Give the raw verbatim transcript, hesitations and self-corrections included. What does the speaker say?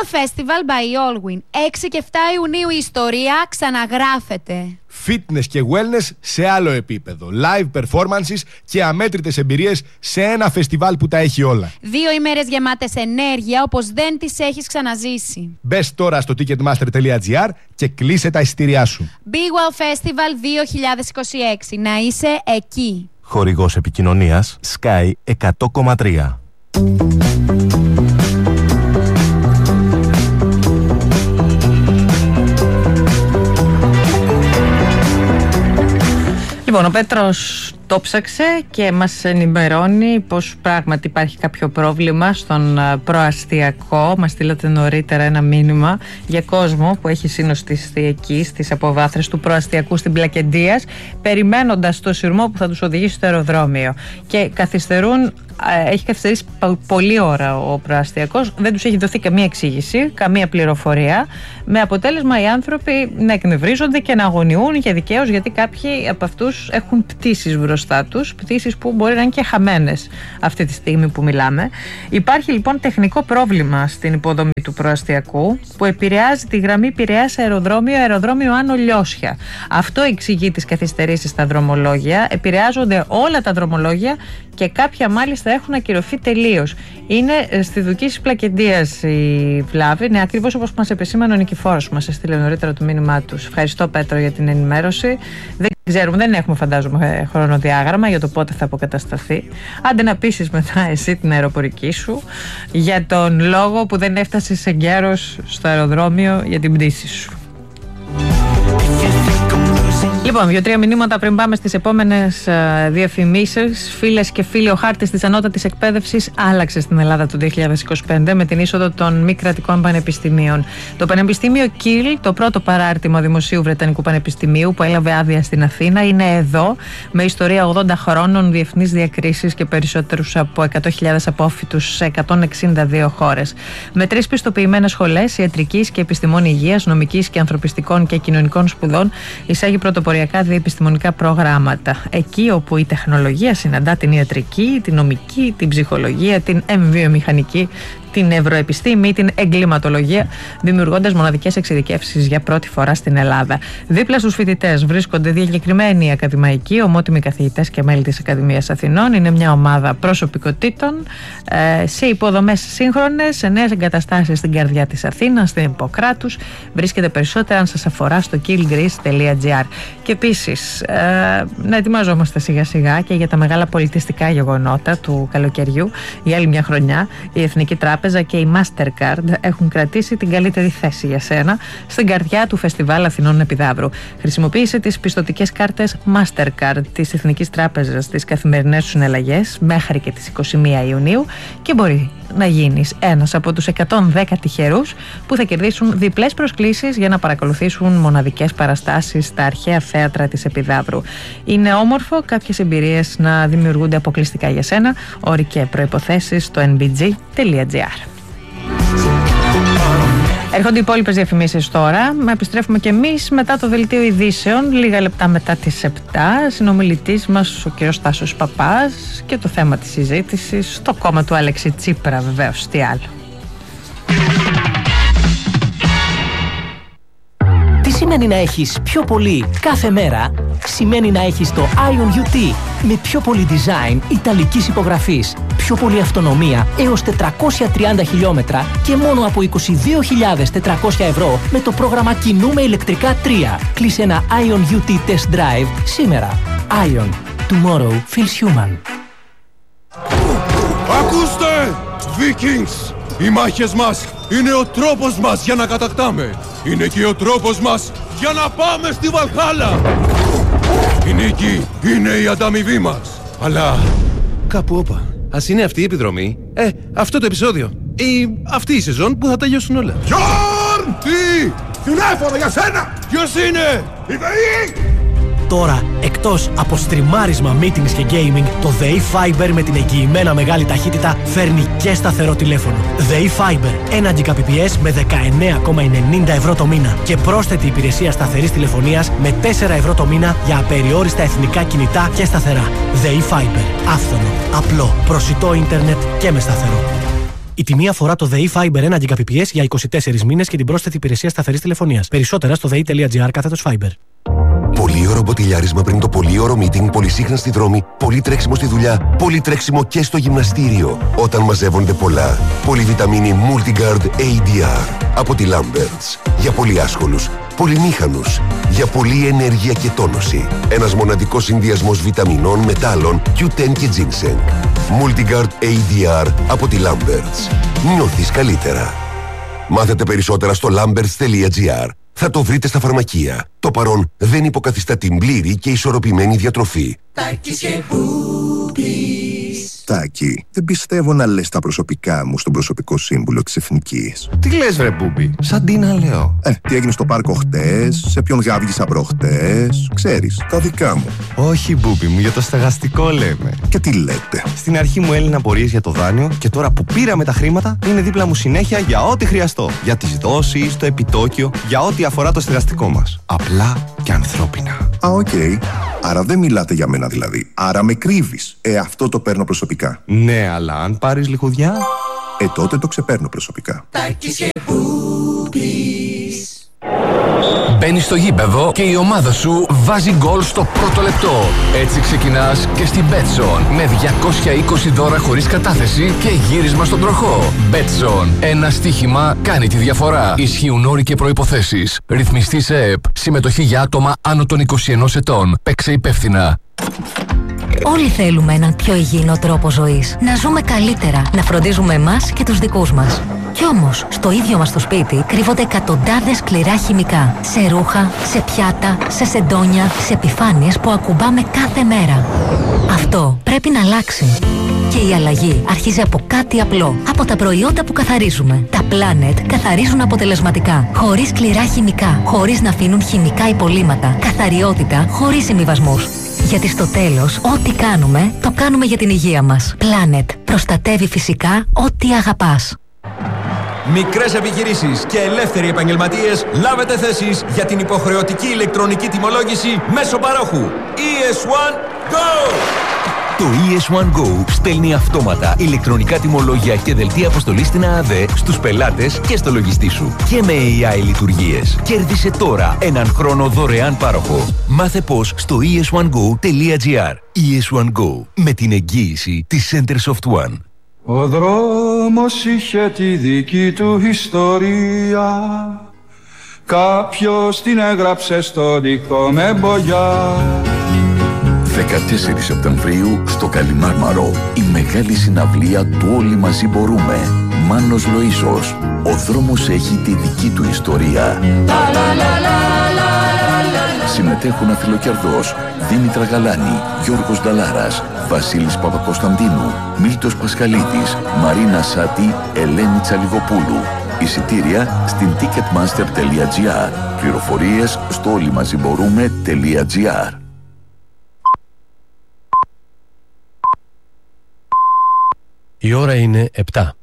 Well Festival by Allwyn. έξι και επτά Ιουνίου η ιστορία ξαναγράφεται. Fitness και wellness σε άλλο επίπεδο. Live performances και αμέτρητες εμπειρίες σε ένα φεστιβάλ που τα έχει όλα. Δύο ημέρες γεμάτες ενέργεια όπως δεν τις έχεις ξαναζήσει. Μπες τώρα στο ticketmaster τελεία gr και κλείσε τα εισιτήριά σου. Be Well Festival δύο χιλιάδες είκοσι έξι. Να είσαι εκεί. Χορηγός επικοινωνίας Sky εκατό κόμμα τρία. Λοιπόν, ο Πέτρος το ψάξε και μας ενημερώνει πως πράγματι υπάρχει κάποιο πρόβλημα στον προαστιακό. Μας στείλατε νωρίτερα ένα μήνυμα για κόσμο που έχει συνοστιστεί εκεί στις αποβάθρες του προαστιακού στην Πλακεντίας, περιμένοντας το σειρμό που θα τους οδηγήσει στο αεροδρόμιο. Και καθυστερούν, έχει καθυστερήσει πολλή ώρα ο προαστιακός, δεν τους έχει δοθεί καμία εξήγηση, καμία πληροφορία, με αποτέλεσμα οι άνθρωποι να εκνευρίζονται και να αγωνιούν και δικαίως, γιατί κάποιοι από αυτούς έχουν πτήσεις μπροστά τους, πτήσεις που μπορεί να είναι και χαμένες αυτή τη στιγμή που μιλάμε. Υπάρχει λοιπόν τεχνικό πρόβλημα στην υποδομή του προαστιακού που επηρεάζει τη γραμμή Πειραιάς αεροδρόμιο, αεροδρόμιο Άνω Λιώσια. Αυτό εξηγεί τις καθυστερήσεις στα δρομολόγια. Επηρεάζονται όλα τα δρομολόγια και κάποια μάλιστα έχουν ακυρωθεί τελείως. Είναι στη Δουκής Πλακεντίας η βλάβη, είναι ακριβώς όπως μας επεσήμανε ο Νικηφόρος που μας έστειλε νωρίτερα το μήνυμά τους. Ευχαριστώ, Πέτρο, για την ενημέρωση. Δεν ξέρουμε, δεν έχουμε φαντάζομαι χρονοδιάγραμμα για το πότε θα αποκατασταθεί. Άντε να πείσεις μετά εσύ την αεροπορική σου για τον λόγο που δεν έφτασες εγκαίρος στο αεροδρόμιο για την πτήση σου. Λοιπόν, δύο-τρία μηνύματα πριν πάμε στις επόμενες uh, διαφημίσεις. Φίλες και φίλοι, ο χάρτης της ανώτατης εκπαίδευσης άλλαξε στην Ελλάδα το δύο χιλιάδες είκοσι πέντε με την είσοδο των μη κρατικών πανεπιστημίων. Το Πανεπιστήμιο Κιλ, το πρώτο παράρτημα Δημοσίου Βρετανικού Πανεπιστημίου που έλαβε άδεια στην Αθήνα, είναι εδώ με ιστορία ογδόντα χρόνων, διεθνείς διακρίσεις και περισσότερους από εκατό χιλιάδες απόφοιτους σε εκατόν εξήντα δύο χώρες. Με τρεις πιστοποιημένες σχολές ιατρικής και επιστημών υγείας, νομικής και ανθρωπιστικών και κοινωνικών σπουδών, εισάγει πρωτοποριακά διεπιστημονικά προγράμματα. Εκεί όπου η τεχνολογία συναντά την ιατρική, την νομική, την ψυχολογία, την εμβιομηχανική, την ευρωεπιστήμη ή την εγκληματολογία, δημιουργώντας μοναδικές εξειδικεύσεις για πρώτη φορά στην Ελλάδα. Δίπλα στους φοιτητές βρίσκονται διακεκριμένοι ακαδημαϊκοί, ομότιμοι καθηγητές και μέλη της Ακαδημίας Αθηνών. Είναι μια ομάδα προσωπικότητων σε υποδομές σύγχρονες, σε νέες εγκαταστάσεις στην καρδιά της Αθήνας, στην Ιπποκράτους. Βρίσκεται περισσότερα αν σας αφορά στο killgreece τελεία gr. Και επίσης, να ετοιμαζόμαστε σιγά σιγά και για τα μεγάλα πολιτιστικά γεγονότα του καλοκαιριού. Για άλλη μια χρονιά, η Εθνική Τράπεζα και η Mastercard έχουν κρατήσει την καλύτερη θέση για σένα στην καρδιά του Φεστιβάλ Αθηνών Επιδαύρου. Χρησιμοποίησε τις πιστωτικές κάρτες Mastercard της Εθνικής Τράπεζας στις καθημερινές σου συναλλαγές μέχρι και τις είκοσι μία Ιουνίου και μπορεί να γίνεις ένας από τους εκατόν δέκα τυχερούς που θα κερδίσουν διπλές προσκλήσεις για να παρακολουθήσουν μοναδικές παραστάσεις στα αρχαία θέατρα της Επιδαύρου. Είναι όμορφο κάποιες εμπειρίες να δημιουργούνται αποκλειστικά για σένα. Όροι και προϋποθέσεις στο εν μπι τζι τελεία τζι άρ. Έρχονται οι υπόλοιπες διαφημίσεις τώρα. Επιστρέφουμε κι εμείς μετά το δελτίο ειδήσεων, λίγα λεπτά μετά τις επτά. Συνομιλητής μας ο κ. Τάσος Παπάς και το θέμα της συζήτησης στο κόμμα του Αλέξη Τσίπρα, βεβαίως. Τι άλλο. Τι σημαίνει να έχεις πιο πολύ κάθε μέρα? Σημαίνει να έχεις το Ion γιου τι με πιο πολύ design ιταλικής υπογραφής, πιο πολύ αυτονομία έως τετρακόσια τριάντα χιλιόμετρα και μόνο από είκοσι δύο χιλιάδες τετρακόσια ευρώ με το πρόγραμμα Κινούμε ηλεκτρικά τρία. Κλείσε ένα Ion γιου τι Test Drive σήμερα. Ion. Tomorrow feels human. Ακούστε! Vikings! Οι μάχες μας είναι ο τρόπος μας για να κατακτάμε. Είναι και ο τρόπος μας για να πάμε στη Βαλχάλα. Η νίκη είναι η ανταμοιβή μας. Αλλά κάπου όπα. Ας είναι αυτή η επιδρομή. Ε, αυτό το επεισόδιο. Ή αυτή η σεζόν που θα τελειώσουν όλα. Γιόρν! Τι! Τηλέφωνο για σένα! Ποιος είναι? Η ΔΕΗ! Τώρα, εκτός από στριμάρισμα, meetings και gaming, το ΔΕΗ Fiber με την εγγυημένα μεγάλη ταχύτητα φέρνει και σταθερό τηλέφωνο. ΔΕΗ Fiber, ένα Gbps με δεκαεννέα κόμμα ενενήντα ευρώ το μήνα και πρόσθετη υπηρεσία σταθερής τηλεφωνίας με τέσσερα ευρώ το μήνα για απεριόριστα εθνικά κινητά και σταθερά. ΔΕΗ Fiber, άφθονο, απλό, προσιτό ίντερνετ και με σταθερό. Η τιμή αφορά το ΔΕΗ Fiber ένα Gbps για είκοσι τέσσερις μήνες και την πρόσθετη υπηρεσία σταθερής τηλεφωνίας. Περισσότερα στο δei.gr κάθετος Fiber. Πολύ ωραίο μποτιλιάρισμα πριν το πολύ ωραίο meeting, πολύ σύγχρονα στη δρόμη, πολύ τρέξιμο στη δουλειά, πολύ τρέξιμο και στο γυμναστήριο. Όταν μαζεύονται πολλά. Πολυβιταμίνη Multigard έι ντι αρ από τη Lamberts. Για πολύ άσχολους, πολυμήχανους, για πολλή ενέργεια και τόνωση. Ένας μοναδικός συνδυασμός βιταμινών, μετάλλων, κιου τεν και ginseng. Multigard έι ντι αρ από τη Lamberts. Νιώθεις καλύτερα. Μάθετε περισσότερα στο lamberts.gr. Θα το βρείτε στα φαρμακεία. Το παρόν δεν υποκαθιστά την πλήρη και ισορροπημένη διατροφή. Τάκης και Μπούμπης. Τάκη, δεν πιστεύω να λες τα προσωπικά μου στον προσωπικό σύμβουλο της Εθνικής. Τι λες βρε Μπούμπη, σαν τι να λέω. Ε, τι έγινε στο πάρκο χτες, σε ποιον γάβγισα προχτές, ξέρεις, τα δικά μου. Όχι Μπούμπη μου, για το στεγαστικό λέμε. Και τι λέτε. Στην αρχή μου έλυναν απορίες για το δάνειο και τώρα που πήραμε τα χρήματα είναι δίπλα μου συνέχεια για ό,τι χρειαστώ. Για τις δόσεις, το επιτόκιο, για ό,τι αφορά το στεγαστικό μας. Απλά και ανθρώπινα. Α, οκ. Okay. Άρα δεν μιλάτε για μένα δηλαδή. Άρα με κρύβεις. Ε, αυτό το παίρνω προσωπικά. Ναι, αλλά αν πάρεις λιχουδιά... Ε, τότε το ξεπέρνω προσωπικά. Τάκης και Μπούμπης. Μπαίνεις στο γήπεδο και η ομάδα σου βάζει γκολ στο πρώτο λεπτό. Έτσι ξεκινάς και στην Betson με διακόσια είκοσι δώρα χωρίς κατάθεση και γύρισμα στον τροχό. Betson. Ένα στοίχημα κάνει τη διαφορά. Ισχύουν όροι και προϋποθέσεις. Ρυθμιστή σε ΕΕΠ. Συμμετοχή για άτομα άνω των είκοσι ενός ετών. Παίξε υπεύθυνα. Όλοι θέλουμε έναν πιο υγιεινό τρόπο ζωής. Να ζούμε καλύτερα, να φροντίζουμε εμάς και τους δικούς μας. Κι όμως, στο ίδιο μας το σπίτι κρύβονται εκατοντάδες σκληρά χημικά. Σε ρούχα, σε πιάτα, σε σεντόνια, σε επιφάνειες που ακουμπάμε κάθε μέρα. Αυτό πρέπει να αλλάξει. Και η αλλαγή αρχίζει από κάτι απλό. Από τα προϊόντα που καθαρίζουμε. Τα Planet καθαρίζουν αποτελεσματικά. Χωρίς σκληρά χημικά. Χωρίς να αφήνουν χημικά υπολείμματα. Καθαριότητα χωρίς συμβιβασμούς. Γιατί στο τέλος, ό,τι κάνουμε, το κάνουμε για την υγεία μας. Planet. Προστατεύει φυσικά ό,τι αγαπάς. Μικρές επιχειρήσεις και ελεύθεροι επαγγελματίες, λάβετε θέσεις για την υποχρεωτική ηλεκτρονική τιμολόγηση μέσω παρόχου. ι ες ουάν Go! Το ι ες ουάν Go στέλνει αυτόματα ηλεκτρονικά τιμολόγια και δελτία αποστολής στην ΑΑΔΕ στους πελάτες και στο λογιστή σου. Και με έι άι λειτουργίες. Κέρδισε τώρα έναν χρόνο δωρεάν πάροχο. Μάθε πώς στο ι ες ουάν γκο τελεία τζι άρ. ι ες ουάν Go, με την εγγύηση της Centersoft One. Ο δρόμος είχε τη δική του ιστορία. Κάποιος την έγραψε στο δικό με μπογιά. δεκατέσσερις Σεπτεμβρίου στο Καλιμάρμαρο η μεγάλη συναυλία του Όλοι Μαζί Μπορούμε. Μάνος Λοΐσος. Ο δρόμος έχει τη δική του ιστορία. Συμμετέχουν Αθηλοκερδός, Δήμητρα Γαλάνη, Γιώργος Νταλάρας, Βασίλης Παπακοσταντίνου, Μίλτος Πασχαλίδης, Μαρίνα Σάτη, Ελένη Τσαλιγοπούλου. Εισιτήρια στην ticketmaster τελεία τζι άρ. Πληροφορίες στο όλοιμαζιμπορούμε τελεία τζι άρ. Η ώρα είναι επτά.